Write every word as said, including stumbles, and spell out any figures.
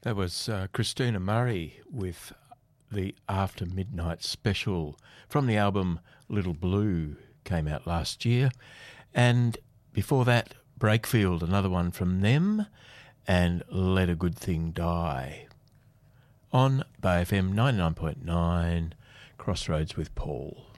That was uh, Christina Murray with the After Midnight special from the album Little Blue, came out last year. And before that, Breakfield, another one from them, and Let a Good Thing Die. On Bay F M ninety-nine point nine, Crossroads with Paul.